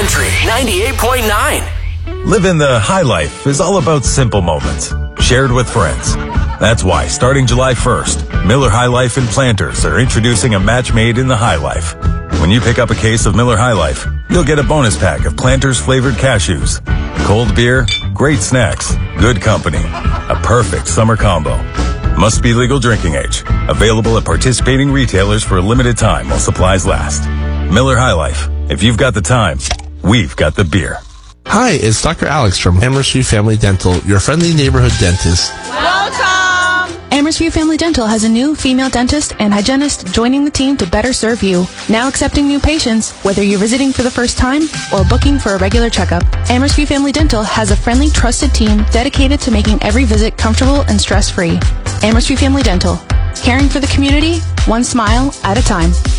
Country 98.9. Living the high life is all about simple moments, shared with friends. That's why, starting July 1st, Miller High Life and Planters are introducing a match made in the High Life. When you pick up a case of Miller High Life, you'll get a bonus pack of Planters flavored cashews. Cold beer, great snacks, good company. A perfect summer combo. Must be legal drinking age. Available at participating retailers for a limited time while supplies last. Miller High Life. If you've got the time, we've got the beer. Hi, it's Dr. Alex from Amherst Family Dental, your friendly neighborhood dentist. Welcome! Amherst Family Dental has a new female dentist and hygienist joining the team to better serve you. Now accepting new patients, whether you're visiting for the first time or booking for a regular checkup. Amherst Family Dental has a friendly, trusted team dedicated to making every visit comfortable and stress-free. Amherst Family Dental, caring for the community, one smile at a time.